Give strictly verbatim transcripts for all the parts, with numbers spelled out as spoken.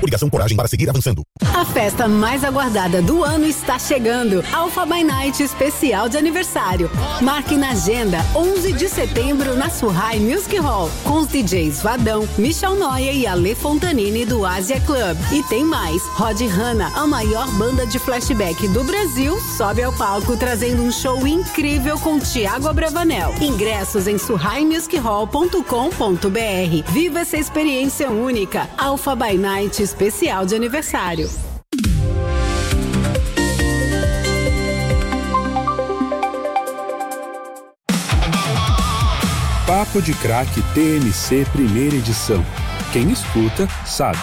Obrigação coragem para seguir avançando. A festa mais aguardada do ano está chegando. Alpha by Night especial de aniversário. Marque na agenda onze de setembro na Surrai Music Hall, com os D Js Vadão, Michel Noia e Ale Fontanini do Asia Club. E tem mais, Rod Hanna, a maior banda de flashback do Brasil, sobe ao palco trazendo um show incrível com Thiago Abravanel. Ingressos em surrai music hall ponto com ponto b r. Viva essa experiência única. Alpha by Night especial de aniversário. Papo de Crack T M C primeira edição. Quem escuta, sabe.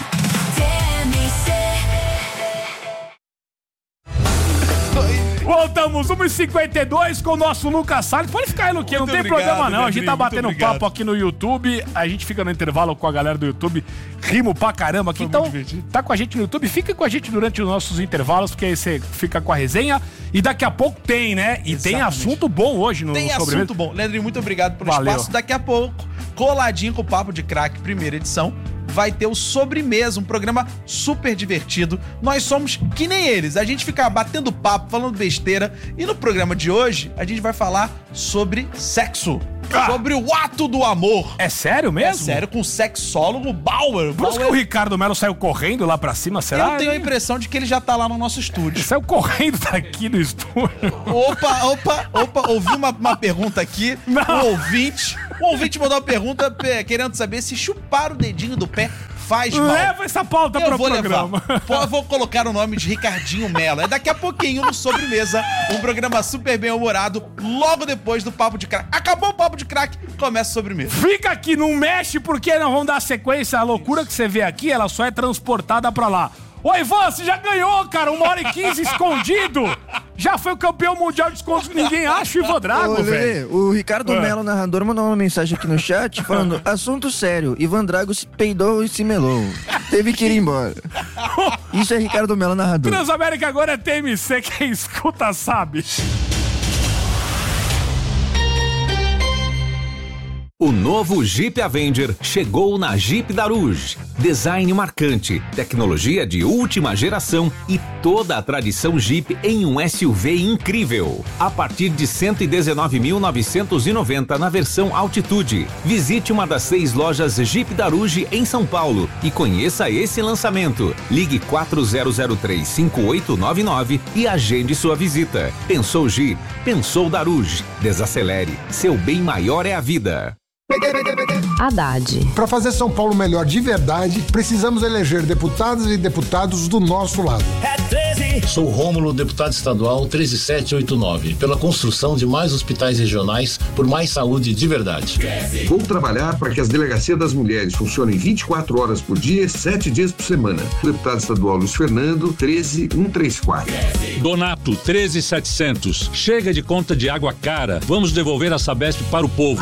Voltamos, uma e cinquenta e dois com o nosso Lucas Salles. Pode ficar aí, Luquinha, não tem obrigado, problema não. A gente tá batendo um papo aqui no YouTube. A gente fica no intervalo com a galera do YouTube. Rimo pra caramba aqui. Foi então, tá com a gente no YouTube. Fica com a gente durante os nossos intervalos, porque aí você fica com a resenha. E daqui a pouco tem, né? E Exatamente. Tem assunto bom hoje no Tem sobremesa. Assunto bom. Leandrinho, muito obrigado pelo Valeu. espaço. Daqui a pouco, coladinho com o Papo de Crack, primeira edição, vai ter o Sobremesa, um programa super divertido. Nós somos que nem eles, a gente fica batendo papo, falando besteira. E no programa de hoje, a gente vai falar sobre sexo. Ah. Sobre o ato do amor. É sério mesmo? É sério, com o sexólogo Bauer. Por isso que o Ricardo Melo saiu correndo lá pra cima, será? Eu tenho a impressão de que ele já tá lá no nosso estúdio. Ele saiu correndo daqui no estúdio. Opa, opa, opa, ouvi uma, uma pergunta aqui. Não. Um ouvinte, um ouvinte mandou uma pergunta querendo saber se chupar o dedinho do pé faz mal. Leva essa pauta eu pro vou programa. Levar. Vou colocar o nome de Ricardinho Mello. É daqui a pouquinho no Sobremesa, um programa super bem-humorado, logo depois do Papo de Crack. Acabou o Papo de Crack, começa o Sobremesa. Fica aqui, não mexe, porque nós vamos dar sequência. A loucura que você vê aqui, ela só é transportada pra lá. Ô, Ivan, você já ganhou, cara, uma hora e quinze escondido. Já foi o campeão mundial de escondidos que ninguém acha o Ivan Drago, velho. O Ricardo é. Melo, narrador, mandou uma mensagem aqui no chat falando: assunto sério, Ivan Drago se peidou e se melou. Teve que ir embora. Isso é Ricardo Melo, narrador. Transamérica agora é T M C, quem escuta sabe. O novo Jeep Avenger chegou na Jeep Daruge. Design marcante, tecnologia de última geração e toda a tradição Jeep em um S U V incrível. A partir de cento e dezenove mil novecentos e noventa na versão Altitude. Visite uma das seis lojas Jeep Daruge em São Paulo e conheça esse lançamento. Ligue quatro zero zero três, cinco oito nove nove e agende sua visita. Pensou Jeep? Pensou Daruge. Desacelere. Seu bem maior é a vida. Haddad. Para fazer São Paulo melhor de verdade, precisamos eleger deputadas e deputados do nosso lado. É treze. Sou Rômulo, deputado estadual treze mil setecentos e oitenta e nove, pela construção de mais hospitais regionais por mais saúde de verdade. Vou trabalhar para que as delegacias das mulheres funcionem vinte e quatro horas por dia, sete dias por semana. Deputado estadual Luiz Fernando, treze mil cento e trinta e quatro. Donato, treze mil e setecentos. Chega de conta de água cara. Vamos devolver a Sabesp para o povo.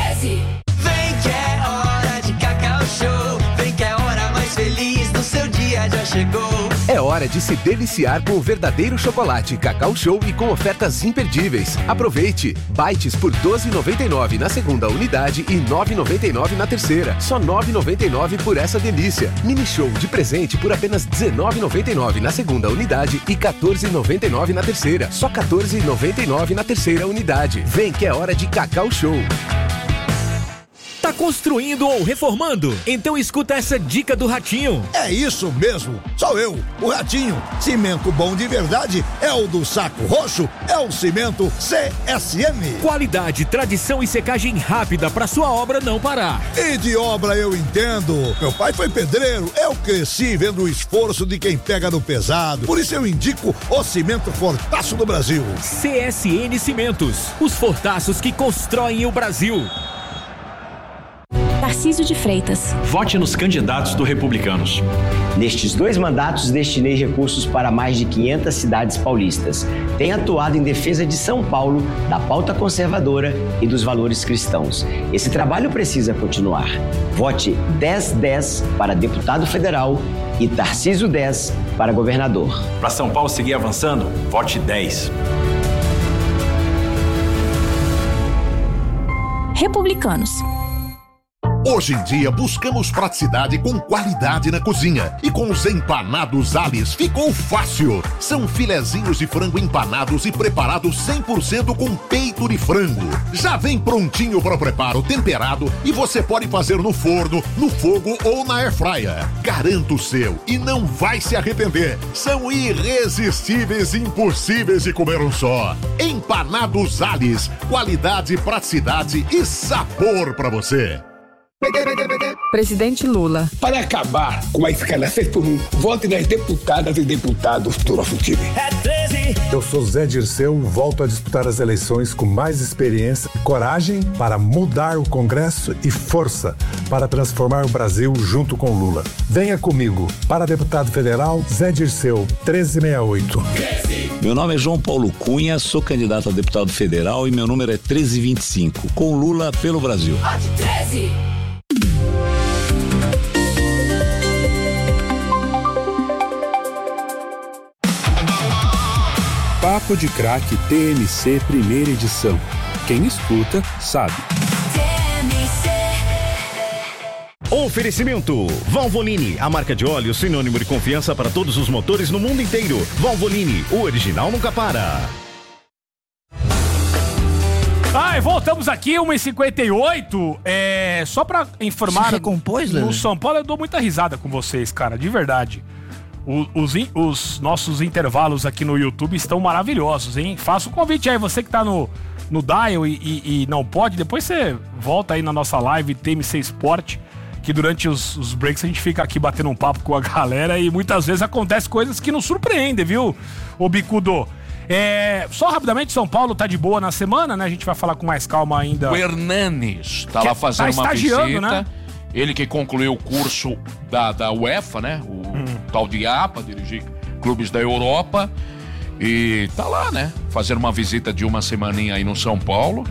Vem que é hora de Cacau Show. Vem que é a hora mais feliz do seu dia já chegou. É hora de se deliciar com o verdadeiro chocolate Cacau Show e com ofertas imperdíveis. Aproveite! Bites por doze reais e noventa e nove centavos na segunda unidade e nove reais e noventa e nove centavos na terceira. Só nove reais e noventa e nove centavos por essa delícia. Mini Show de presente por apenas dezenove reais e noventa e nove centavos na segunda unidade e quatorze reais e noventa e nove centavos na terceira. Só quatorze reais e noventa e nove centavos na terceira unidade. Vem que é hora de Cacau Show. Tá construindo ou reformando? Então escuta essa dica do Ratinho. É isso mesmo, sou eu, o Ratinho. Cimento bom de verdade é o do Saco Roxo, é o Cimento C S M. Qualidade, tradição e secagem rápida pra sua obra não parar. E de obra eu entendo. Meu pai foi pedreiro, eu cresci vendo o esforço de quem pega no pesado. Por isso eu indico o Cimento Fortaço do Brasil. C S N Cimentos, os fortaços que constroem o Brasil. Tarcísio de Freitas. Vote nos candidatos do Republicanos. Nestes dois mandatos, destinei recursos para mais de quinhentas cidades paulistas. Tenho atuado em defesa de São Paulo, da pauta conservadora e dos valores cristãos. Esse trabalho precisa continuar. Vote dez dez para deputado federal e Tarcísio dez para governador. Para São Paulo seguir avançando, vote dez. Republicanos. Hoje em dia buscamos praticidade com qualidade na cozinha. E com os empanados Alice ficou fácil. São filezinhos de frango empanados e preparados cem por cento com peito de frango. Já vem prontinho para o preparo, temperado, e você pode fazer no forno, no fogo ou na airfryer. Garanta o seu e não vai se arrepender. São irresistíveis e impossíveis de comer um só. Empanados Alice. Qualidade, praticidade e sabor para você. Presidente Lula. Para acabar com a escala seis por um, vote nas deputadas e deputados do nosso time. É treze. Eu sou Zé Dirceu, volto a disputar as eleições com mais experiência, coragem para mudar o Congresso e força para transformar o Brasil junto com Lula. Venha comigo. Para deputado federal, Zé Dirceu, treze sessenta e oito. Meu nome é João Paulo Cunha, sou candidato a deputado federal e meu número é treze vinte e cinco. Com Lula pelo Brasil. Vote treze. Papo de Craque T M C primeira edição. Quem escuta, sabe. Oferecimento Valvoline, a marca de óleo sinônimo de confiança para todos os motores no mundo inteiro. Valvoline, o original nunca para. Ah, e voltamos aqui, uma e cinquenta e oito. É, só pra informar. Se recompôs, no Lele? São Paulo eu dou muita risada com vocês, cara, de verdade. O, os, in- os nossos intervalos aqui no YouTube estão maravilhosos, hein? Faça o convite aí, você que tá no, no Dial e, e- e não pode, depois você volta aí na nossa live T M C Sport, que durante os, os breaks a gente fica aqui batendo um papo com a galera e muitas vezes acontecem coisas que nos surpreendem, viu, ô Bicudo? É, só rapidamente, São Paulo tá de boa na semana, né? A gente vai falar com mais calma ainda. O Hernanes tá Que lá fazendo tá uma estagiando, visita. né? Ele que concluiu o curso da, da UEFA, né? O Hum. tal de A P A, dirigir clubes da Europa. E tá lá, né? Fazendo uma visita de uma semaninha aí no São Paulo.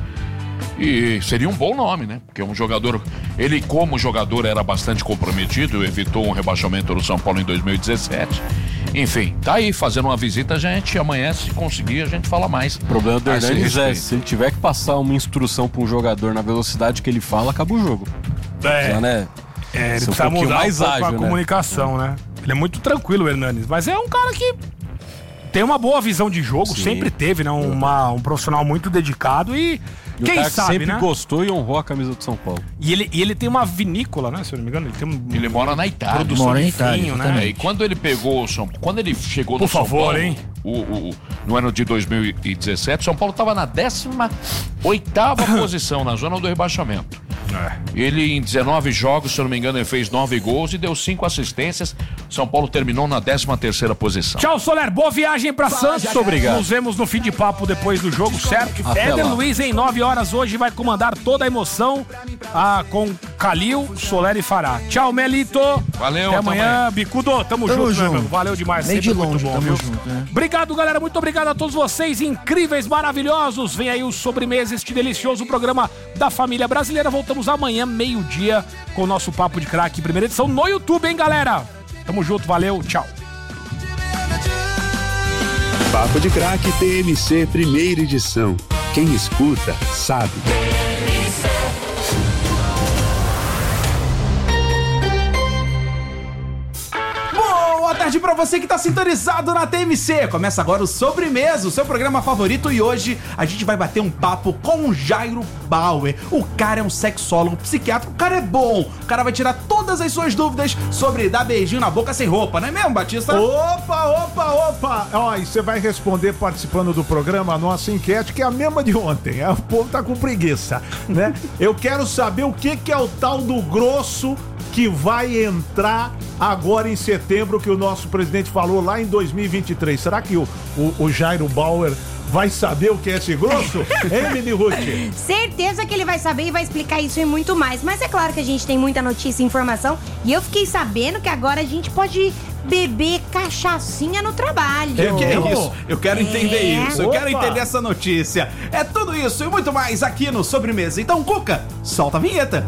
E seria um bom nome, né? Porque é um jogador... Ele, como jogador, era bastante comprometido, evitou um rebaixamento do São Paulo em dois mil e dezessete. Enfim, tá aí fazendo uma visita, gente. Amanhã, se conseguir, a gente fala mais. O problema do a esse Hernanes é, respeito. se ele tiver que passar uma instrução pra um jogador na velocidade que ele fala, acaba o jogo. É. Já, né? É, ele Ser um precisa pouquinho mudar mais um pouco ágil, a né? comunicação, né? Ele é muito tranquilo, o Hernanes, mas é um cara que tem uma boa visão de jogo, Sim. sempre teve, né? Uma, um profissional muito dedicado e, E quem o cara que sabe, sempre né? gostou e honrou a camisa do São Paulo. E ele, e ele tem uma vinícola, né? Se eu não me engano, ele tem um... Ele mora na Itália. Produção Mora de em Itália, vinho, né? É, e quando ele pegou o São quando ele chegou Por no São favor, Paulo, hein? O, o, o- no ano de dois mil e dezessete, São Paulo estava na décima oitava posição na zona do rebaixamento. É. Ele, em dezenove jogos, se eu não me engano, ele fez nove gols e deu cinco assistências. São Paulo terminou na décima terceira posição. Tchau, Soler. Boa viagem pra Santos. Muito obrigado. Nos vemos no fim de papo depois do jogo, certo? Até Éder lá. Luiz, em nove horas hoje, vai comandar toda a emoção ah, com Calil, Soler e Fará. Tchau, Melito. Valeu, Até até amanhã. amanhã. Bicudo, tamo, Tamo junto, meu junto. amigo. Valeu demais. Nem sempre de muito longe, bom, tamo viu? junto, né? Obrigado, galera. Muito obrigado a todos vocês, incríveis, maravilhosos. Vem aí o Sobremesa, este delicioso programa da família brasileira. Voltamos amanhã, meio-dia, com o nosso Papo de Craque, primeira edição no YouTube, hein, galera? Tamo junto, valeu, tchau. Papo de Craque T M C primeira edição. Quem escuta, sabe. Boa tarde pra você que tá sintonizado na T M C. Começa agora o Sobremesa, o seu programa favorito, e hoje a gente vai bater um papo com o Jairo Bauer. O cara é um sexólogo, psiquiatra, o cara é bom. O cara vai tirar todas as suas dúvidas sobre dar beijinho na boca sem roupa, não é mesmo, Batista? Opa, opa, opa! Ó, e você vai responder participando do programa a nossa enquete, que é a mesma de ontem. É, o povo tá com preguiça, né? Eu quero saber o que, que é o tal do grosso que vai entrar agora em setembro, que o nosso presidente falou lá em dois mil e vinte e três. Será que o, o, o Jairo Bauer vai saber o que é esse grosso? Hein, Mini Ruth? Certeza que ele vai saber e vai explicar isso e muito mais. Mas é claro que a gente tem muita notícia e informação. E eu fiquei sabendo que agora a gente pode beber cachaçinha no trabalho. É que é isso? Eu quero entender É. isso. Eu quero Opa. entender essa notícia. É tudo isso e muito mais aqui no Sobremesa. Então, Cuca, solta a vinheta.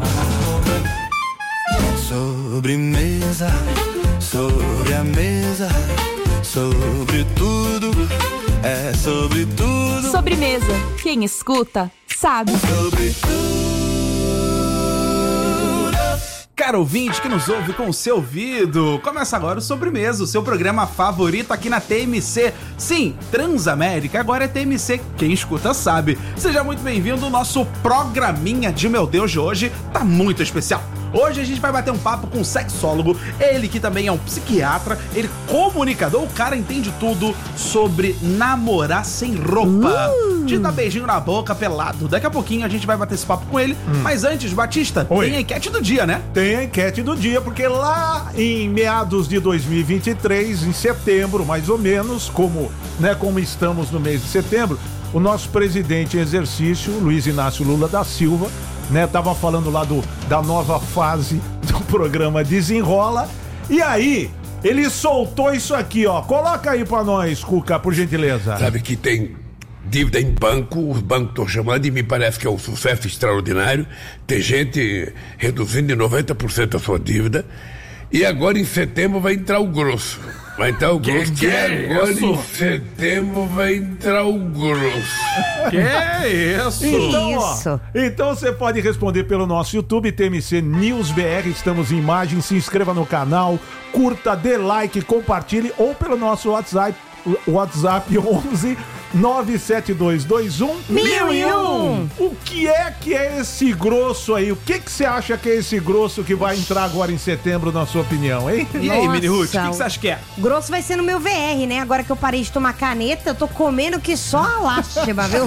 Sobremesa, sobre a mesa, sobre tudo, é sobre tudo. Sobremesa. Quem escuta, sabe. Sobre tudo. caro ouvinte que nos ouve com o seu ouvido. Começa agora o Sobremesa, o seu programa favorito aqui na T M C. Sim, Transamérica, agora é T M C, quem escuta sabe. Seja muito bem-vindo, o nosso programinha de meu Deus de hoje tá muito especial. Hoje a gente vai bater um papo com um sexólogo, ele que também é um psiquiatra, ele comunicador, o cara entende tudo sobre namorar sem roupa, uh. de dar beijinho na boca, pelado. Daqui a pouquinho a gente vai bater esse papo com ele, hum. mas antes, Batista, Oi. tem a enquete do dia, né? Tem a enquete do dia, porque lá em meados de dois mil e vinte e três, em setembro, mais ou menos, como, né, como estamos no mês de setembro, o nosso presidente em exercício, Luiz Inácio Lula da Silva, né, tava falando lá do, da nova fase do programa Desenrola, e aí ele soltou isso aqui, ó. Coloca aí pra nós, Cuca, por gentileza. Sabe que tem dívida em banco, os bancos estão chamando, e me parece que é um sucesso extraordinário. Tem gente reduzindo em noventa por cento a sua dívida, e agora em setembro vai entrar o grosso. Vai entrar o grosso, que, que é agora isso? Em setembro vai entrar o grosso. Que é isso? Então, ó, então você pode responder pelo nosso YouTube, T M C News B R, estamos em imagem, se inscreva no canal, curta, dê like, compartilhe, ou pelo nosso WhatsApp, WhatsApp onze nove sete dois dois um mil e um. O que é que é esse grosso aí? O que que você acha que é esse grosso que vai entrar agora em setembro, na sua opinião, hein? E aí, Mini Ruth, o que você acha que é? Grosso vai ser no meu V R, né? Agora que eu parei de tomar caneta, eu tô comendo que só a lástima, viu?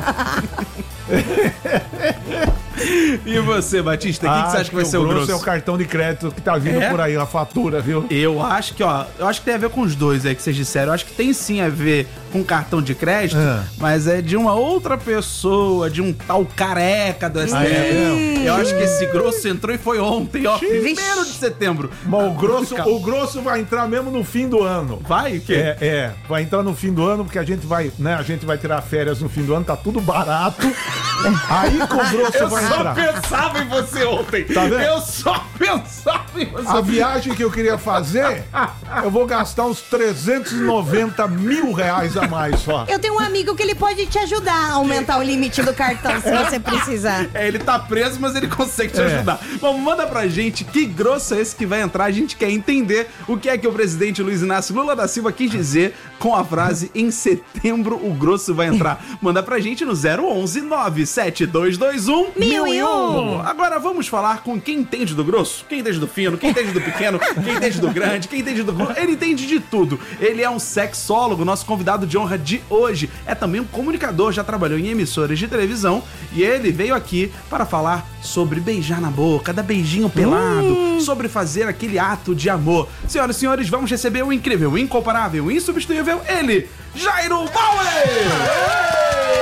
E você, Batista, o que, que você acha que vai ser o grosso? É o cartão de crédito que tá vindo é? por aí, a fatura, viu? Eu acho que, ó, eu acho que tem a ver com os dois aí que vocês disseram. Eu acho que tem sim a ver com cartão de crédito, é. mas é de uma outra pessoa, de um tal careca do S T F. Ah, é eu acho que esse grosso entrou e foi ontem, ó, primeiro de setembro. Mas o grosso, o grosso vai entrar mesmo no fim do ano. Vai? O quê? É, é, vai entrar no fim do ano, porque a gente vai, né, a gente vai tirar férias no fim do ano, tá tudo barato. Aí com o grosso eu vai entrar. Eu só pensava em você ontem. Tá vendo? Eu só pensava em você. A viagem que eu queria fazer, eu vou gastar uns trezentos e noventa mil reais a mais só. Eu tenho um amigo que ele pode te ajudar a aumentar o limite do cartão se você precisar. É, ele tá preso, mas ele consegue te é. ajudar. Bom, manda pra gente que grosso é esse que vai entrar. A gente quer entender o que é que o presidente Luiz Inácio Lula da Silva quis dizer com a frase em setembro o grosso vai entrar. Manda pra gente no zero onze nove sete dois dois um mil e um. Agora vamos falar com quem entende do grosso, quem entende do fino, quem entende do pequeno, quem entende do grande, quem entende do... Ele entende de tudo. Ele é um sexólogo, nosso convidado de honra de hoje. É também um comunicador, já trabalhou em emissoras de televisão e ele veio aqui para falar sobre beijar na boca, dar beijinho pelado, hum. sobre fazer aquele ato de amor. Senhoras e senhores, vamos receber o incrível, o incomparável, o insubstituível, ele, Jairo Bauer!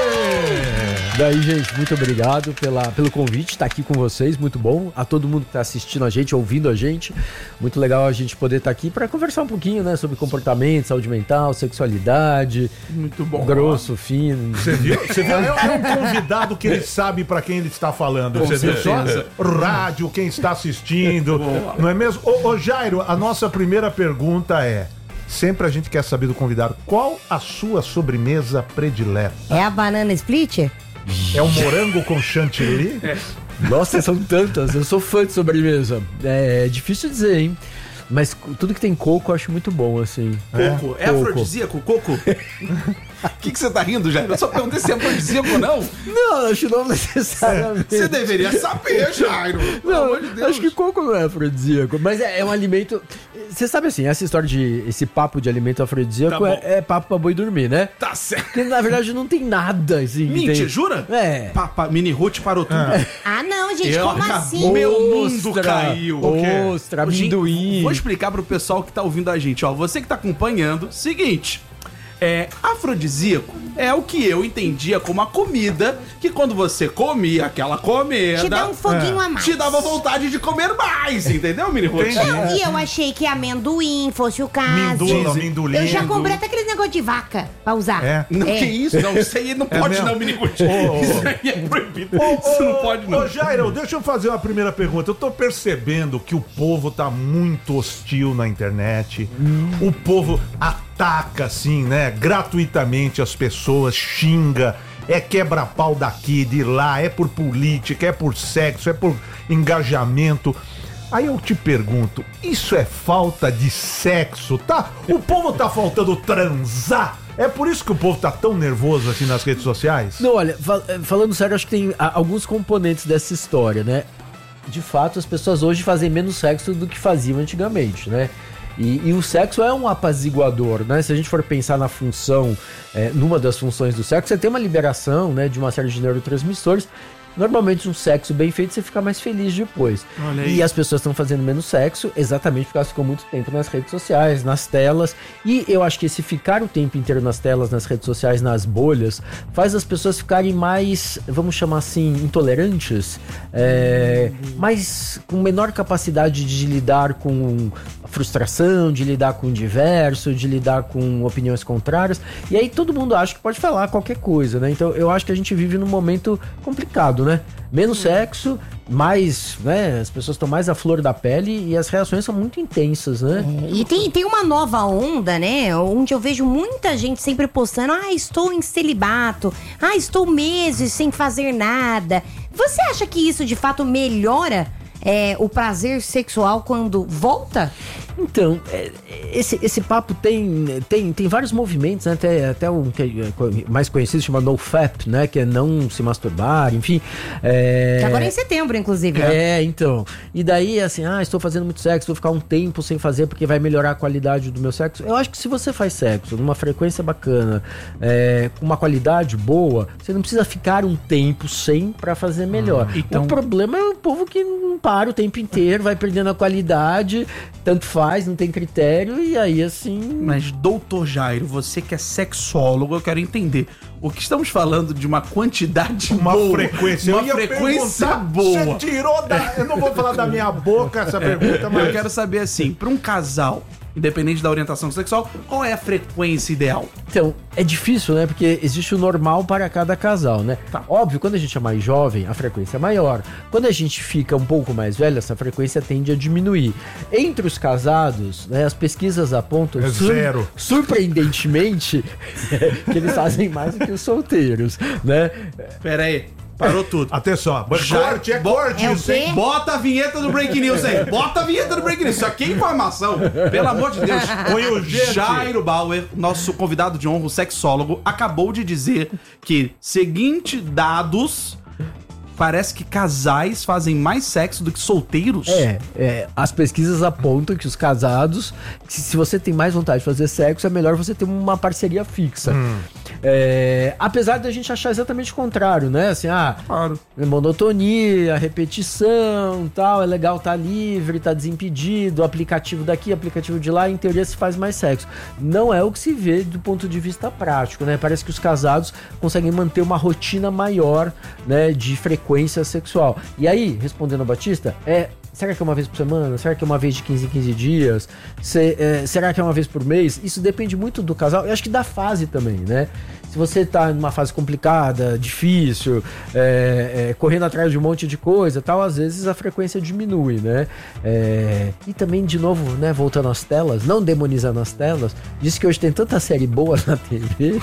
Daí, gente, muito obrigado pela, pelo convite, estar aqui com vocês, muito bom. A todo mundo que está assistindo a gente, ouvindo a gente, muito legal a gente poder estar aqui para conversar um pouquinho, né, sobre comportamento, saúde mental, sexualidade. Muito bom. Grosso, fino. Você viu? Você viu? É um convidado que ele sabe para quem ele está falando. Com Você viu só? certeza. Rádio, quem está assistindo, não é mesmo? Ô, ô Jairo, a nossa primeira pergunta é... Sempre a gente quer saber do convidado, qual a sua sobremesa predileta? É a banana split? É o morango com chantilly? É. Nossa, são tantas. Eu sou fã de sobremesa. É difícil dizer, hein? Mas tudo que tem coco eu acho muito bom, assim. Coco? É, é afrodisíaco, coco? O que, que você tá rindo, Jair? Eu só perguntei se é afrodisíaco ou não. Não, acho não necessariamente. Você deveria saber, Jairo. Não, amor de Deus. Acho que coco não é afrodisíaco. Mas é, é um alimento... Você sabe assim, essa história de... Esse papo de alimento afrodisíaco tá é, é papo pra boi dormir, né? Tá certo. Porque na verdade não tem nada, assim. Mentira, tem... jura? É. Papa, Mini Ruth parou tudo. Ah, ah não, gente, eu como assim? Meu mundo Ostra, caiu. Ostra, amendoim. Vou explicar pro pessoal que tá ouvindo a gente, ó. Você que tá acompanhando, seguinte... É, afrodisíaco é o que eu entendia como a comida que quando você comia aquela comida... Te dá um foguinho é, a mais. Te dava vontade de comer mais, entendeu, Mini Ruth? Não, e eu achei que amendoim fosse o caso. Mindula, amendoim. Eu já comprei até aqueles negócio de vaca pra usar. É. Não, é. Que isso? Não, isso aí não pode é não, Mini Ruth. Oh, oh. Isso aí é proibido. Oh, oh, isso não pode não. Ô, Jairo, deixa eu fazer uma primeira pergunta. Eu tô percebendo que o povo tá muito hostil na internet. Hum. O povo ataca, assim, né, gratuitamente as pessoas, xinga, é quebra-pau daqui, de lá, é por política, é por sexo, é por engajamento. Aí eu te pergunto, isso é falta de sexo, tá? O povo tá faltando transar. É por isso que o povo tá tão nervoso assim nas redes sociais? Não, olha, fal- falando sério, acho que tem a- alguns componentes dessa história, né? De fato, as pessoas hoje fazem menos sexo do que faziam antigamente, né? E, e o sexo é um apaziguador, né? Se a gente for pensar na função, é, numa das funções do sexo, você tem uma liberação, né, de uma série de neurotransmissores. Normalmente um sexo bem feito você fica mais feliz depois. Olha aí. E as pessoas estão fazendo menos sexo exatamente porque elas ficam muito tempo nas redes sociais, nas telas. E eu acho que esse ficar o tempo inteiro nas telas, nas redes sociais, nas bolhas, faz as pessoas ficarem mais, vamos chamar assim, intolerantes, é, mais com menor capacidade de lidar com a frustração, de lidar com o diverso, de lidar com opiniões contrárias. E aí todo mundo acha que pode falar qualquer coisa, né? Então eu acho que a gente vive num momento complicado, né? Menos sexo, mais, né? As pessoas estão mais à flor da pele e as reações são muito intensas, né? E tem, tem uma nova onda, né? Onde eu vejo muita gente sempre postando: ah, estou em celibato, ah, estou meses sem fazer nada. Você acha que isso de fato melhora é, o prazer sexual quando volta? Então, é, esse, esse papo tem, tem, tem vários movimentos, né? Até, até um que é mais conhecido, chama NoFap, né? Que é não se masturbar, enfim. É... Que agora é em setembro, inclusive. né? É, então. E daí, assim, ah, estou fazendo muito sexo, vou ficar um tempo sem fazer porque vai melhorar a qualidade do meu sexo. Eu acho que se você faz sexo numa frequência bacana, é, com uma qualidade boa, você não precisa ficar um tempo sem pra fazer melhor. Hum, então... O problema é o povo que não para o tempo inteiro, vai perdendo a qualidade, tanto faz, não tem critério, e aí assim... Mas, doutor Jairo, você que é sexólogo, eu quero entender. O que estamos falando de uma quantidade Uma boa, frequência. uma Eu ia frequência perguntar, boa. Você tirou da... Eu não vou falar da minha boca essa pergunta, mas... Eu quero saber assim, para um casal, independente da orientação sexual, qual é a frequência ideal? Então, é difícil, né? Porque existe o normal para cada casal, né? Tá. Óbvio, quando a gente é mais jovem, a frequência é maior. Quando a gente fica um pouco mais velho, essa frequência tende a diminuir. Entre os casados, né, as pesquisas apontam... É zero. Surpreendentemente, que eles fazem mais do que os solteiros, né? Pera aí. Parou tudo. Atenção, Já- corte, é bo- corte É o isso, hein? quê? Bota a vinheta do Break News aí. Bota a vinheta do Break News. Isso aqui é informação. Pelo amor de Deus. Põe urgente. Jairo Bauer, nosso convidado de honra, o sexólogo, acabou de dizer que, seguinte dados, parece que casais fazem mais sexo do que solteiros. É, é, as pesquisas apontam que os casados, que se você tem mais vontade de fazer sexo, é melhor você ter uma parceria fixa. Hum. É, apesar da gente achar exatamente o contrário, né? Assim, ah, Claro. monotonia, repetição, tal, é legal estar livre, estar desimpedido, aplicativo daqui, aplicativo de lá, em teoria se faz mais sexo. Não é o que se vê do ponto de vista prático, né? Parece que os casados conseguem manter uma rotina maior, né, de frequência sexual. E aí, respondendo a Batista, é... Será que é uma vez por semana? Será que é uma vez de quinze em quinze dias? Se, é, será que é uma vez por mês? Isso depende muito do casal. Eu acho que da fase também, né? Se você tá numa fase complicada, difícil, é, é, correndo atrás de um monte de coisa e tal, às vezes a frequência diminui, né? É, e também, de novo, né, voltando às telas, não demonizando as telas, diz que hoje tem tanta série boa na T V.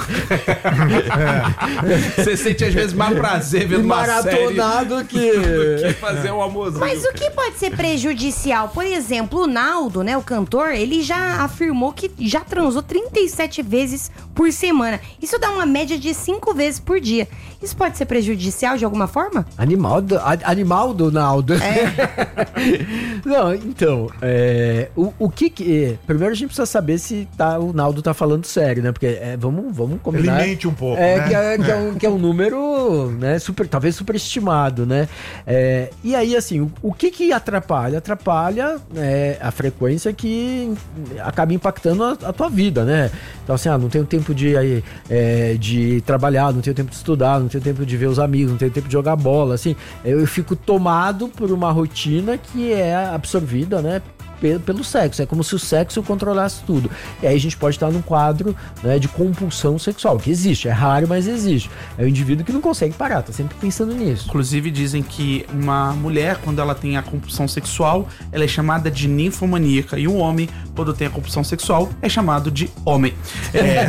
Você sente às vezes mais prazer vendo uma série maratonado que... do que fazer um almoço. Mas o que pode ser prejudicial? Por exemplo, o Naldo, né, o cantor, ele já afirmou que já transou trinta e sete vezes por semana. Isso dá uma média de cinco vezes por dia. Isso pode ser prejudicial de alguma forma? Animal do, a- animal do Naldo. Não, então, é, o, o que que... Primeiro a gente precisa saber se tá, o Naldo tá falando sério, né? Porque é, vamos, vamos combinar... Ele mente um pouco, é, né? Que é, que é um, que é um número, né, super, talvez superestimado, né? É, e aí, assim, o, o que que atrapalha? Atrapalha é, a frequência que acaba impactando a, a tua vida, né? Então, assim, ah, não tenho tempo de, aí, é, de trabalhar, não tenho tempo de estudar, não tenho tempo de ver os amigos, não tenho tempo de jogar bola, assim. Eu fico tomado por uma rotina que é absorvida, né, pe- pelo sexo. É como se o sexo controlasse tudo. E aí a gente pode estar num quadro, né, de compulsão sexual, que existe, é raro, mas existe. É o indivíduo que não consegue parar, tá sempre pensando nisso. Inclusive dizem que uma mulher, quando ela tem a compulsão sexual, ela é chamada de ninfomaníaca. E um homem, quando tem a compulsão sexual, é chamado de homem. É.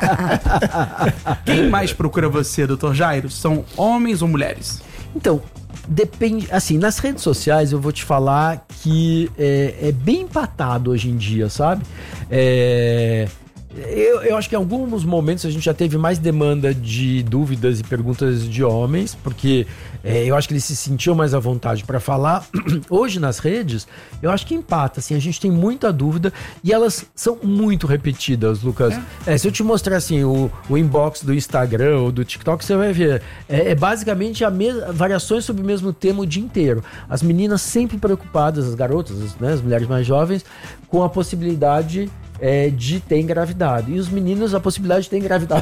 Quem mais procura você, doutor Jairo? São homens ou mulheres? Então, depende, assim, nas redes sociais eu vou te falar que é, é bem empatado hoje em dia, sabe? É... Eu, eu acho que em alguns momentos a gente já teve mais demanda de dúvidas e perguntas de homens, porque é, eu acho que eles se sentiam mais à vontade para falar. Hoje nas redes, eu acho que empata, assim, a gente tem muita dúvida e elas são muito repetidas, Lucas. É. É, se eu te mostrar assim o, o inbox do Instagram ou do TikTok, você vai ver. É, é basicamente a mes- variações sobre o mesmo tema o dia inteiro. As meninas sempre preocupadas, as garotas, as, né, as mulheres mais jovens, com a possibilidade É, de ter engravidado. E os meninos, a possibilidade de ter engravidado.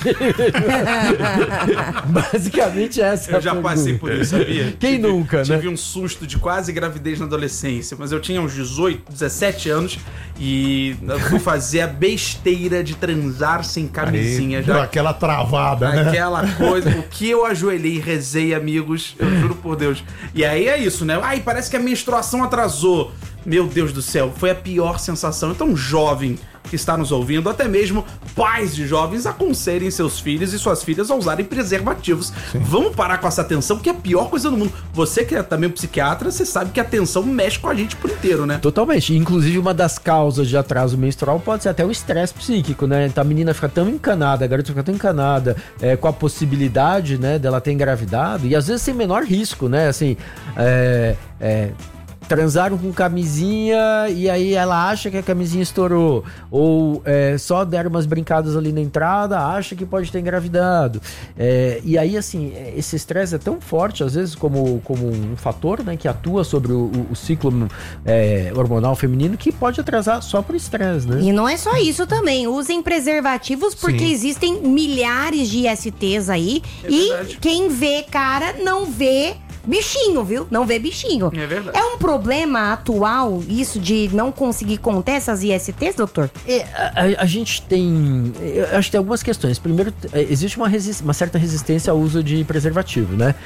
Basicamente essa. Eu já pergunta. Passei por isso, sabia? Quem tive, nunca, tive né? Tive um susto de quase gravidez na adolescência, mas eu tinha uns dezoito, dezessete anos e fui fazer a besteira de transar sem camisinha. Aí, já. Aquela travada, né? Aquela coisa. O que eu ajoelhei e rezei, amigos, eu juro por Deus. E aí é isso, né? Ai, parece que a menstruação atrasou. Meu Deus do céu, foi a pior sensação. Então, jovem que está nos ouvindo, até mesmo pais de jovens, aconselhem seus filhos e suas filhas a usarem preservativos. Sim. Vamos parar com essa tensão, que é a pior coisa do mundo. Você que é também um psiquiatra, você sabe que a tensão mexe com a gente por inteiro, né? Totalmente. Inclusive, uma das causas de atraso menstrual pode ser até o estresse psíquico, né? Então, a menina fica tão encanada, a garota fica tão encanada é, com a possibilidade, né, dela ter engravidado, e às vezes sem menor risco, né? Assim, é... é transaram com camisinha e aí ela acha que a camisinha estourou, ou é, só deram umas brincadas ali na entrada, acha que pode ter engravidado, é, e aí assim, esse estresse é tão forte às vezes como, como um fator, né, que atua sobre o, o, o ciclo é, hormonal feminino, que pode atrasar só por estresse, né? E não é só isso também, usem preservativos porque Sim. existem milhares de I S Ts aí, é e verdade. Quem vê cara não vê bichinho, viu? Não vê bichinho. É verdade. É um problema atual isso de não conseguir conter essas I S Ts, doutor? É, a, a gente tem... Eu acho que tem algumas questões. Primeiro, existe uma, resist, uma certa resistência ao uso de preservativo, né?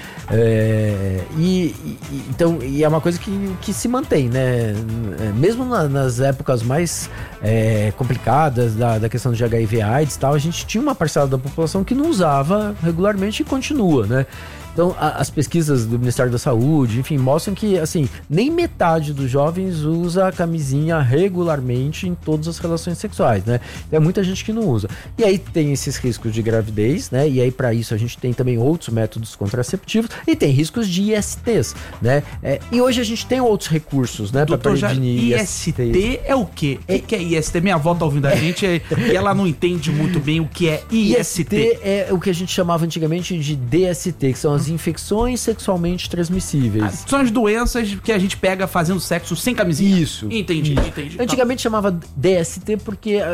É, e, e, então, e é uma coisa que, que se mantém, né? Mesmo na, nas épocas mais é, complicadas da, da questão de H I V AIDS e tal, a gente tinha uma parcela da população que não usava regularmente e continua, né? Então, a, as pesquisas do Ministério da Saúde, enfim, mostram que, assim, nem metade dos jovens usa a camisinha regularmente em todas as relações sexuais, né? Tem muita gente que não usa. E aí tem esses riscos de gravidez, né? E aí, para isso, a gente tem também outros métodos contraceptivos e tem riscos de I S Ts, né? É, e hoje a gente tem outros recursos, né? Doutor, já, I S T é o quê? O é, que é I S T? Minha avó tá ouvindo a gente é, e ela não entende muito bem o que é I S T. I S T é o que a gente chamava antigamente de D S T, que são as infecções sexualmente transmissíveis. Ah, são as doenças que a gente pega fazendo sexo sem camisinha. Isso. Entendi, isso. entendi. Antigamente tá. chamava D S T porque é,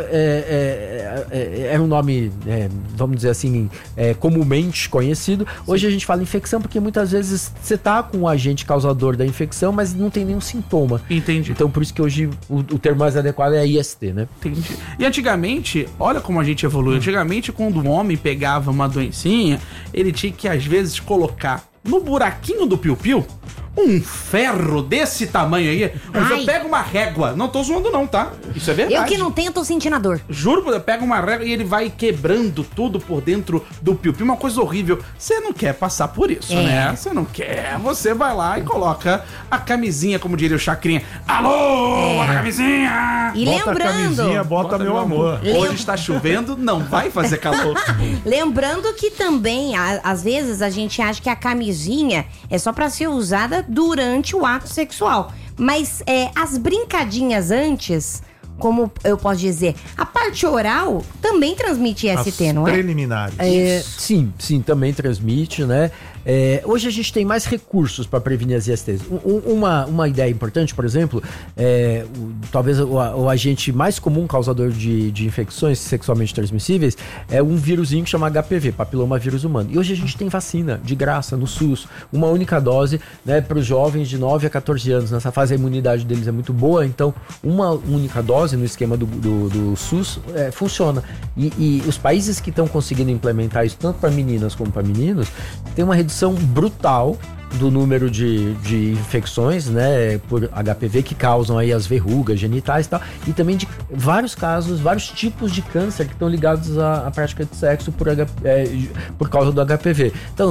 é, é, era um nome, é, vamos dizer assim, é, comumente conhecido. Hoje Sim. a gente fala infecção porque muitas vezes você tá com o agente causador da infecção, mas não tem nenhum sintoma. Entendi. Então por isso que hoje o, o termo mais adequado é I S T, né? Entendi. E antigamente, olha como a gente evoluiu. Antigamente, quando um homem pegava uma doencinha, ele tinha que às vezes colocar no buraquinho do piu-piu um ferro desse tamanho aí. Eu pego uma régua. Não tô zoando não, tá? Isso é verdade. Eu que não tenho, tô sentindo a dor. Juro, eu pego uma régua e ele vai quebrando tudo por dentro do piu-piu. Uma coisa horrível. Você não quer passar por isso, é. né? Você não quer. Você vai lá e coloca a camisinha, como diria o Chacrinha. Alô, é. a camisinha! E bota lembrando... a camisinha, bota, bota meu amor. amor. Hoje está chovendo, não vai fazer calor. Lembrando que também, a, às vezes, a gente acha que a camisinha é só pra ser usada durante o ato sexual. Mas é, as brincadinhas antes, como eu posso dizer, a parte oral também transmite I S T, as não é? Preliminares. É, sim, sim, também transmite, né? É, hoje a gente tem mais recursos para prevenir as I S Ts. Um, uma, uma ideia importante, por exemplo, é, o, talvez o, o agente mais comum causador de, de infecções sexualmente transmissíveis é um vírusinho que chama H P V, papilomavírus humano. E hoje a gente tem vacina de graça no SUS, uma única dose, né, para os jovens de nove a quatorze anos. Nessa fase a imunidade deles é muito boa, então uma única dose no esquema do, do, do SUS é, funciona. E, e os países que estão conseguindo implementar isso, tanto para meninas como para meninos, tem uma redução brutal do número de, de infecções, né, por H P V que causam aí as verrugas genitais e tal, e também de vários casos, vários tipos de câncer que estão ligados à, à prática de sexo por, H, é, por causa do H P V. Então,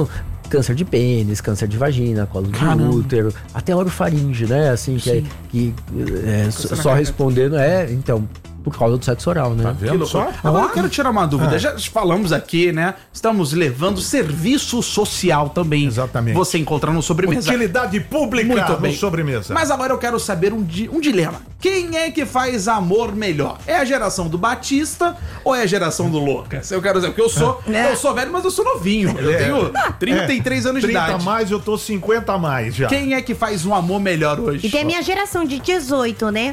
câncer de pênis, câncer de vagina, colo de Caramba. útero, até orofaringe, né? Assim, que, é, que é, só, só respondendo, é, então, por causa do sexo oral, né? Tá vendo só? Agora eu quero tirar uma dúvida. Ah. Já falamos aqui, né? Estamos levando serviço social também. Exatamente. Você encontra no Sobremesa. Utilidade pública Muito no bem. Sobremesa. Mas agora eu quero saber um, di- um dilema. Quem é que faz amor melhor? É a geração do Batista ou é a geração do Lucas? Eu quero dizer, porque eu sou, É. eu sou velho, mas eu sou novinho. Eu É. tenho trinta e três É, anos de trinta idade. a mais, eu tô cinquenta a mais já. Quem é que faz um amor melhor hoje? E tem a minha geração de dezoito, né?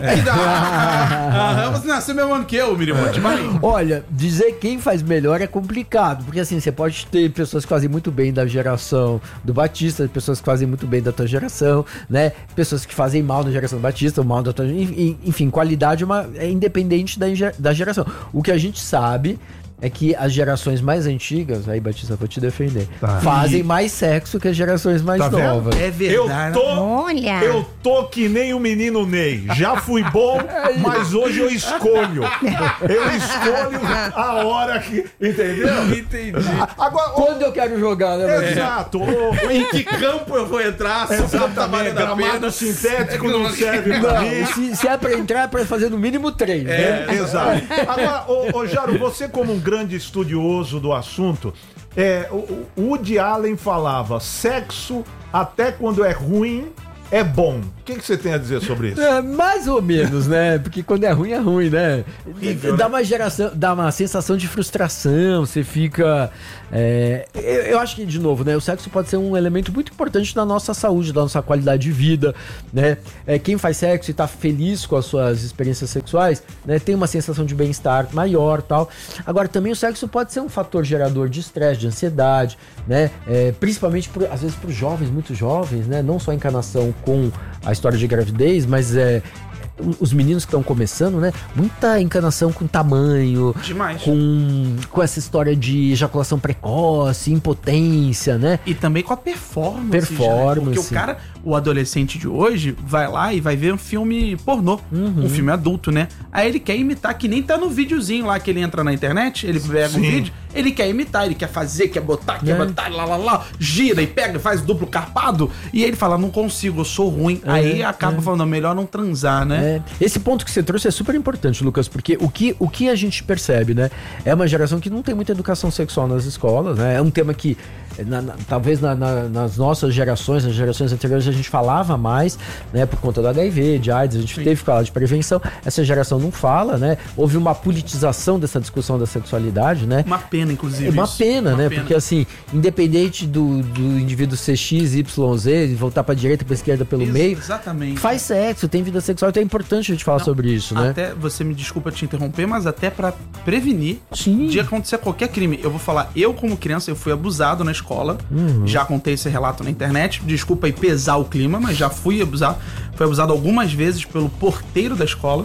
Ah, você nasceu mesmo ano que eu, Mirimonte. Olha, dizer quem faz melhor é complicado, porque assim, você pode ter pessoas que fazem muito bem da geração do Batista, pessoas que fazem muito bem da tua geração, né? Pessoas que fazem mal da geração do Batista, mal da tua... Enfim, qualidade é, uma, é independente da, da geração. O que a gente sabe é que as gerações mais antigas, aí Batista, vou te defender, Tá. fazem E- mais sexo que as gerações mais Tá vendo? novas. É verdade. Eu tô, Olha. eu tô que nem o menino Ney. Já fui bom, mas hoje eu escolho. Eu escolho a hora que. Entendeu? Entendi. Agora, Quando eu quero jogar, né? Batista? Exato. ô, Em que campo eu vou entrar? Se o campo tá Exatamente. valendo a Gramado pena. sintético não serve pra mim. Não, se, se é pra entrar, é pra fazer no mínimo três, né? É, exato. Agora, ô, ô Jaro, você como um grande estudioso do assunto, é, o, o Woody Allen falava, sexo até quando é ruim é bom. O que, que você tem a dizer sobre isso? É, mais ou menos, né? Porque quando é ruim, é ruim, né? Horrível, dá né? uma geração, dá uma sensação de frustração, você fica. é, eu, eu acho que, de novo, né? O sexo pode ser um elemento muito importante da nossa saúde, da nossa qualidade de vida, né? É, quem faz sexo e tá feliz com as suas experiências sexuais, né? Tem uma sensação de bem-estar maior, tal. Agora, também o sexo pode ser um fator gerador de estresse, de ansiedade, né? É, principalmente, por, às vezes, para os jovens, muito jovens, né? Não só a encarnação com a história de gravidez, mas é os meninos que estão começando, né? Muita encanação com tamanho, Demais. com com essa história de ejaculação precoce, impotência, né? E também com a performance. Performance. já, né? Porque o cara, o adolescente de hoje, vai lá e vai ver um filme pornô. Um filme adulto, né? Aí ele quer imitar, que nem tá no videozinho lá que ele entra na internet, ele pega um Sim. vídeo, ele quer imitar, ele quer fazer, quer botar, quer É. botar, lá, lá, lá, gira e pega, faz duplo carpado, e ele fala, não consigo, eu sou ruim. É, Aí acaba é. falando, melhor não transar, né? É, esse ponto que você trouxe é super importante, Lucas, porque o que, o que a gente percebe, né? É uma geração que não tem muita educação sexual nas escolas, né? É um tema que, na- na- talvez na- na- nas nossas gerações, nas gerações anteriores, a gente falava mais, né? Por conta do H I V, de AIDS, a gente teve que falar de prevenção. Essa geração não fala, né? Houve uma politização dessa discussão da sexualidade, né? Uma pena, inclusive. É uma isso. pena, Uma né? pena. Porque assim, independente do, do indivíduo ser X, Y, Z, voltar pra direita, pra esquerda, pelo Ex- meio, Exatamente. faz sexo, tem vida sexual, então é importante a gente falar Não, sobre isso, né? Até, você me desculpa te interromper, mas até pra prevenir de acontecer qualquer crime. Eu vou falar, eu como criança, eu fui abusado na escola. Uhum. Já contei esse relato na internet. Desculpa aí pesar o clima, mas já fui abusado. Fui abusado algumas vezes pelo porteiro da escola.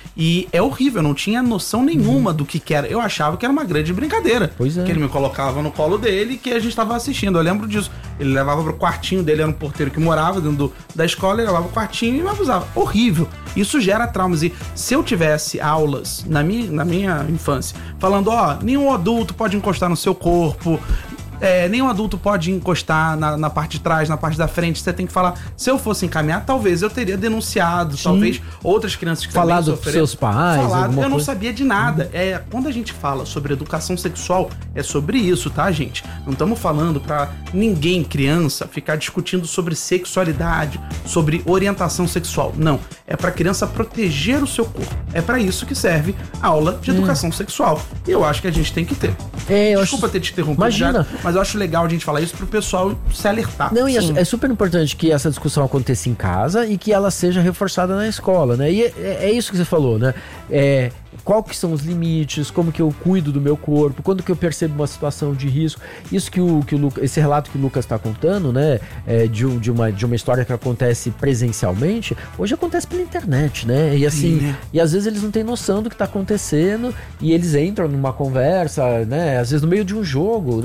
E é horrível, eu não tinha noção nenhuma do que, que era. Eu achava que era uma grande brincadeira. Pois é. Que ele me colocava no colo dele e que a gente tava assistindo. Eu lembro disso. Ele levava pro quartinho dele, era um porteiro que morava dentro do- da escola, ele levava pro quartinho e me abusava. Horrível. Isso gera traumas. E se eu tivesse aulas na minha, na minha infância, falando, ó, nenhum adulto pode encostar no seu corpo. É, nenhum adulto pode encostar na, na parte de trás, na parte da frente. Você tem que falar. Se eu fosse encaminhar, talvez eu teria denunciado. Talvez outras crianças que Falado também pros sofreram- seus pais, Falado. alguma Eu não coisa. sabia de nada. É, quando a gente fala sobre educação sexual, é sobre isso, tá, gente? Não estamos falando pra ninguém, criança, ficar discutindo sobre sexualidade, sobre orientação sexual. Não. É pra criança proteger o seu corpo. É pra isso que serve a aula de educação sexual. E eu acho que a gente tem que ter. É, eu Desculpa acho- ter te interrompido, Imagina. já, mas eu acho legal a gente falar isso pro pessoal se alertar. Não, e Sim. é, é super importante que essa discussão aconteça em casa e que ela seja reforçada na escola, né? E é, é isso que você falou, né? É, qual que são os limites, como que eu cuido do meu corpo, quando que eu percebo uma situação de risco. Isso que o, que o Lucas, esse relato que o Lucas está contando, né? É, de, um- de, uma, de uma história que acontece presencialmente, hoje acontece pela internet, né? E assim, Sim, né? e às vezes eles não têm noção do que está acontecendo e eles entram numa conversa, né? Às vezes no meio de um jogo, né? No Esses-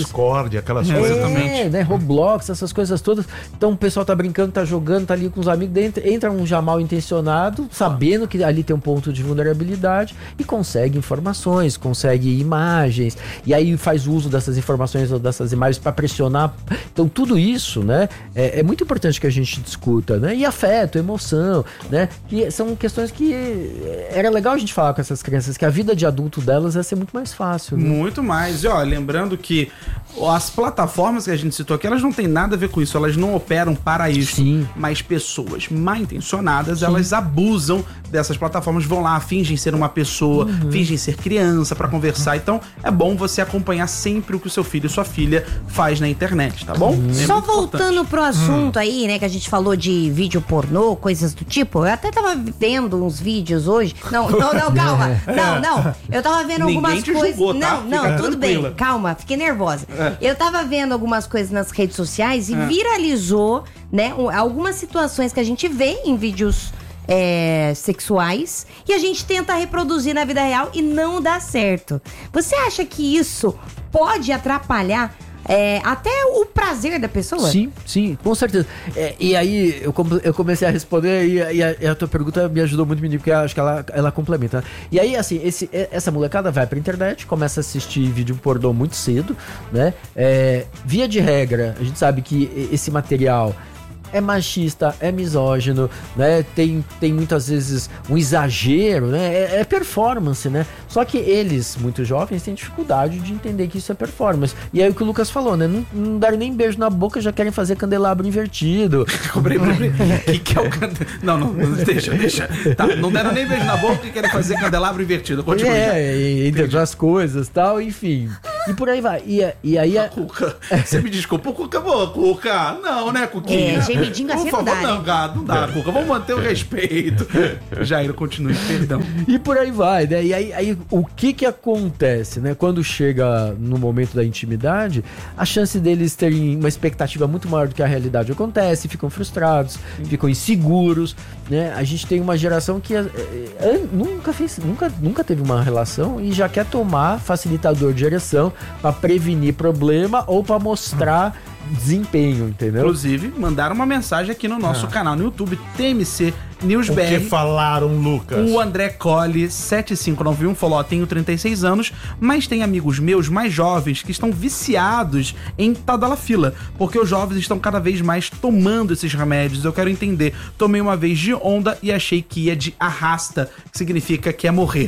Discord, aquelas é, coisas. É, né? Roblox, essas coisas todas. Então o pessoal tá brincando, tá jogando, tá ali com os amigos, dentro, entra um já mal intencionado, sabendo que ali tem um ponto de vulnerabilidade e consegue informações, consegue imagens, e aí faz uso dessas informações ou dessas imagens para pressionar. Então tudo isso, né, é, é muito importante que a gente discuta, né? E afeto, emoção, né? Que são questões que era legal a gente falar com essas crianças, que a vida de adulto delas ia ser muito mais fácil. Né? Muito mais. E ó, lembrando que as plataformas que a gente citou aqui, elas não têm nada a ver com isso, elas não operam para isso. Sim. Mas pessoas mal intencionadas, Sim. elas abusam dessas plataformas, vão lá, fingem ser uma pessoa, Uhum. fingem ser criança para conversar. Então é bom você acompanhar sempre o que o seu filho e sua filha faz na internet, tá bom? Uhum. É Só muito voltando importante. pro assunto aí, né, que a gente falou de vídeo pornô, coisas do tipo, eu até tava vendo uns vídeos hoje. Não, não, não, calma. Não, não. Eu tava vendo Ninguém algumas te coisas. julgou, tá? Não, não, Fica tudo tranquila. bem. Calma, fiquei nervosa. É. Eu tava vendo algumas coisas nas redes sociais e É. viralizou, né, um- algumas situações que a gente vê em vídeos é, sexuais e a gente tenta reproduzir na vida real e não dá certo. Você acha que isso pode atrapalhar é, até o prazer da pessoa? Sim, sim, com certeza. É, e aí eu, com- eu comecei a responder e, e a, e a tua pergunta me ajudou muito, menino, porque eu acho que ela, ela complementa. E aí, assim, esse, essa molecada vai pra internet, começa a assistir vídeo pornô muito cedo, né? É, via de regra, a gente sabe que esse material é machista, é misógino, né? Tem, tem muitas vezes um exagero, né? É, é performance, né? Só que eles, muito jovens, têm dificuldade de entender que isso é performance. E aí o que o Lucas falou, né? Não, não deram nem beijo na boca, já querem fazer candelabro invertido. que, que é o cande... Não, não, não, deixa, deixa. Tá, não deram nem beijo na boca e querem fazer candelabro invertido. Continua. É, e- entre outras coisas tal, enfim. E por aí vai. E, e aí a... Cuca, você me desculpa, o Cuca, boa, Cuca. Não, né, Cuquinha? É, gemidinho assim Por não favor, dá, não, né? gato, não dá, Cuca. Vamos manter o respeito. Jair, continue, perdão. E por aí vai, né? E aí, aí o que que acontece, né? Quando chega no momento da intimidade, a chance deles terem uma expectativa muito maior do que a realidade acontece, ficam frustrados, ficam inseguros, né? A gente tem uma geração que é, é, nunca fez, nunca, nunca teve uma relação e já quer tomar facilitador de ereção para prevenir problema ou para mostrar desempenho, entendeu? Inclusive, mandaram uma mensagem aqui no nosso Ah. canal no YouTube, T M C News O B R. que falaram, Lucas? O André Colli sete cinco nove um falou: ó, tenho trinta e seis anos, mas tem amigos meus mais jovens que estão viciados em Tadalafila, porque os jovens estão cada vez mais tomando esses remédios. Eu quero entender. Tomei uma vez de onda e achei que ia de arrasta, que significa que é morrer.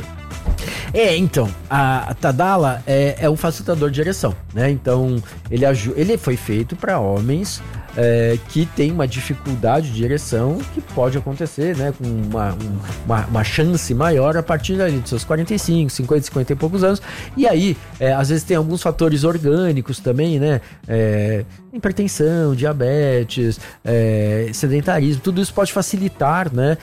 É, então, a, a Tadala é, é um facilitador de ereção, né? Então, ele, aju- ele foi feito para homens é, que têm uma dificuldade de ereção que pode acontecer, né? Com uma, um- uma, uma chance maior a partir ali dos seus quarenta e cinco, cinquenta, cinquenta e poucos anos. E aí, é, às vezes tem alguns fatores orgânicos também, né? É, hipertensão, diabetes, é, sedentarismo, tudo isso pode facilitar, né?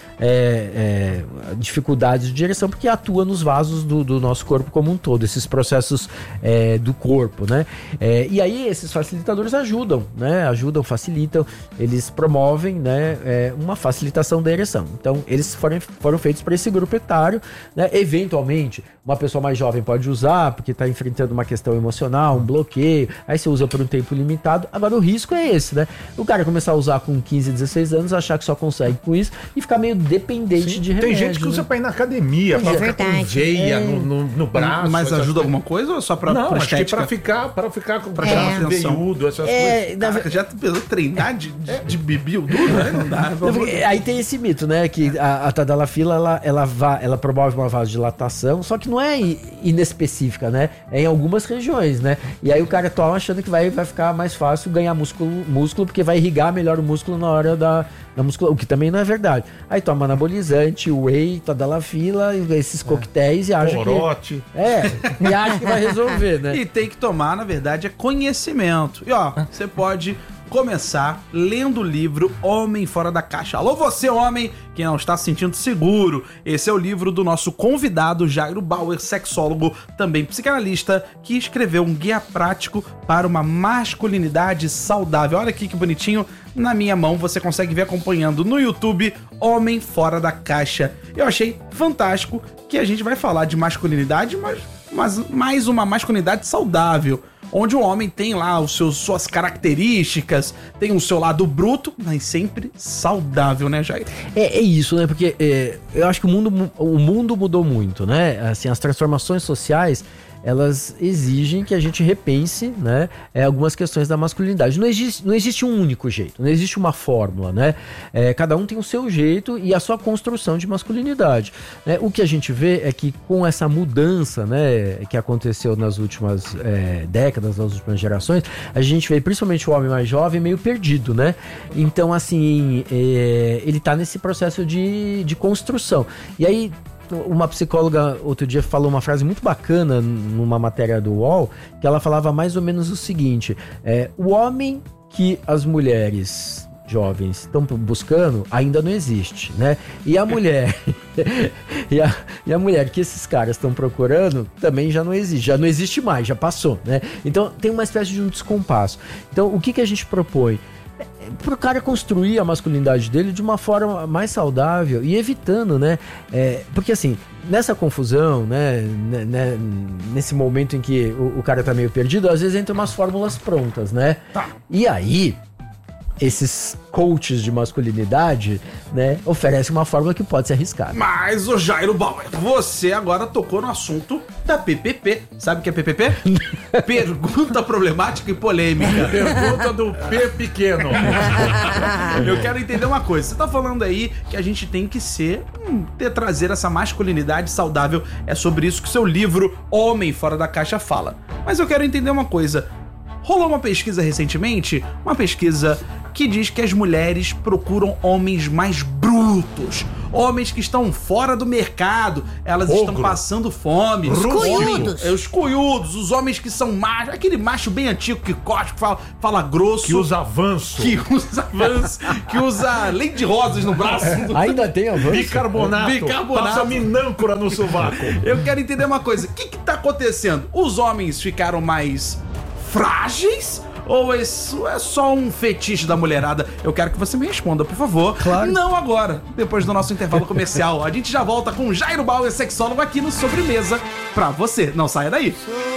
É, é, dificuldades de ereção, porque atua nos vasos do, do nosso corpo como um todo, esses processos é, do corpo, né? É, e aí esses facilitadores ajudam, né? Ajudam, facilitam, eles promovem, né? É, uma facilitação da ereção. Então, eles foram, foram feitos para esse grupo etário, né? Eventualmente, uma pessoa mais jovem pode usar, porque está enfrentando uma questão emocional, um bloqueio, aí você usa por um tempo limitado. Agora, o risco é esse, né? O cara começar a usar com quinze, dezesseis anos, achar que só consegue com isso e ficar meio dependente de remédio. Tem gente que usa né? pra ir na academia, pra É ficar com verdade. veia É. no, no, no braço. Mas essas ajuda coisas. alguma coisa ou é só pra, Não, pra acho que estética? pra ficar, pra ficar com Pra pra chamar ficar atenção. veiudo, essas É, coisas. na Caraca, já pensou treinar de, de, de bibi o duro, né? Não dá. Não, porque aí tem esse mito, né? Que a, a Tadalafila, ela, ela, va, ela promove uma vasodilatação, só que não é i- inespecífica, né? É em algumas regiões, né? E aí o cara toma achando que vai, vai ficar mais fácil ganhar músculo, músculo, porque vai irrigar melhor o músculo na hora da, da musculação, o que também não é verdade. Aí toma anabolizante, whey, Tadalafila, esses coquetéis e acha Corote. que... É, e acha que vai resolver, né? E tem que tomar, na verdade, é conhecimento. E ó, você pode começar lendo o livro Homem Fora da Caixa. Alô, você, homem, que não está se sentindo seguro. Esse é o livro do nosso convidado, Jairo Bauer, sexólogo, também psicanalista, que escreveu um guia prático para uma masculinidade saudável. Olha aqui que bonitinho. Na minha mão, você consegue ver acompanhando no YouTube Homem Fora da Caixa. Eu achei fantástico que a gente vai falar de masculinidade, mas, mas mais uma masculinidade saudável. onde o homem tem lá os seus, suas características, tem o seu lado bruto, mas sempre saudável, né, Jair? É, é isso, né? Porque é, eu acho que o mundo, o mundo mudou muito, né? Assim, as transformações sociais, elas exigem que a gente repense, né, é, algumas questões da masculinidade. Não existe, não existe um único jeito, não existe uma fórmula, né? É, cada um tem o seu jeito e a sua construção de masculinidade. Né? O que a gente vê é que com essa mudança, né, que aconteceu nas últimas é, décadas, nas últimas gerações, a gente vê principalmente o homem mais jovem meio perdido, né? Então, assim, é, ele tá nesse processo de, de construção. E aí, uma psicóloga outro dia falou uma frase muito bacana numa matéria do U O L, que ela falava mais ou menos o seguinte: é, o homem que as mulheres jovens estão buscando ainda não existe, né? E a mulher e, a, e a mulher que esses caras estão procurando também já não existe, já não existe mais, já passou, né? Então tem uma espécie de um descompasso. Então o que, que a gente propõe? Pro cara construir a masculinidade dele de uma forma mais saudável e evitando, né? É, porque assim, nessa confusão, né, né? Nesse momento em que o, o cara tá meio perdido, às vezes entram umas fórmulas prontas, né? Tá. E aí, esses coaches de masculinidade, né, oferecem uma fórmula que pode ser arriscada. Mas, ô Jairo Bauer, você agora tocou no assunto da P P P. Sabe o que é P P P? Pergunta problemática e polêmica. Pergunta do P pequeno. Eu quero entender uma coisa. Você tá falando aí que a gente tem que ser, hum, ter, trazer essa masculinidade saudável. É sobre isso que o seu livro Homem Fora da Caixa fala. Mas eu quero entender uma coisa. Rolou uma pesquisa recentemente, uma pesquisa que diz que as mulheres procuram homens mais brutos, homens que estão fora do mercado, elas Ogro. estão passando fome. Os cunhudos. É, os cunhudos, os homens que são machos, aquele macho bem antigo que corta, que fala, fala grosso. Que usa avanço. Que usa avanço, que usa leite de rosas no braço. Do... Ainda tem avanço? Bicarbonato. Bicarbonato. Passa minâncora no sovaco. Eu quero entender uma coisa, o que que tá acontecendo? Os homens ficaram mais frágeis? Ou isso é só um fetiche da mulherada? Eu quero que você me responda, por favor. Claro. Não agora, depois do nosso intervalo comercial. A gente já volta com Jairo Bauer, sexólogo, aqui no Sobremesa, pra você. Não saia daí.